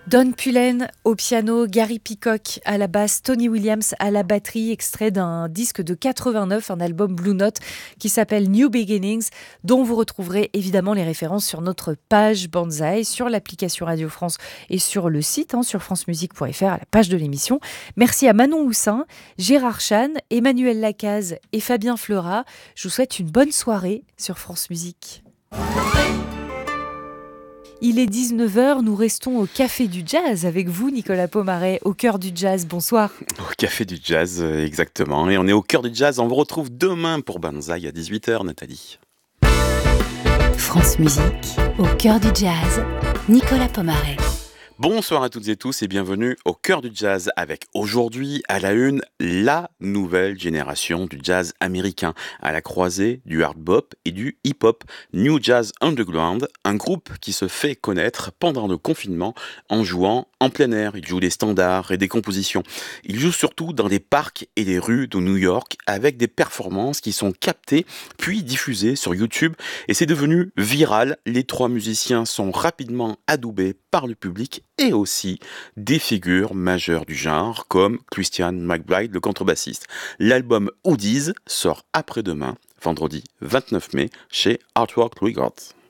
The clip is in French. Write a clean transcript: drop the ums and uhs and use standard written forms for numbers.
Don Pullen au piano, Gary Peacock à la basse, Tony Williams à la batterie, extrait d'un disque de 89, un album Blue Note qui s'appelle New Beginnings, dont vous retrouverez évidemment les références sur notre page Banzai, sur l'application Radio France et sur le site, sur francemusique.fr, à la page de l'émission. Merci à Manon Houssin, Gérard Chan, Emmanuel Lacaze et Fabien Fleurat. Je vous souhaite une bonne soirée sur France Musique. Il est 19h, nous restons au Café du Jazz avec vous, Nicolas Pomaret, au cœur du jazz. Bonsoir. Au Café du Jazz, exactement. Et on est au cœur du jazz. On vous retrouve demain pour Banzai à 18h, Nathalie. France Musique, au cœur du jazz, Nicolas Pomaret. Bonsoir à toutes et tous et bienvenue au cœur du jazz avec aujourd'hui à la une la nouvelle génération du jazz américain à la croisée du hard bop et du hip hop. New Jazz Underground, un groupe qui se fait connaître pendant le confinement en jouant en plein air. Il joue des standards et des compositions. Il joue surtout dans les parcs et les rues de New York avec des performances qui sont captées puis diffusées sur YouTube et c'est devenu viral. Les trois musiciens sont rapidement adoubés par le public et aussi des figures majeures du genre comme Christian McBride, le contrebassiste. L'album Hoodies sort après-demain, vendredi 29 mai, chez Artwork Records.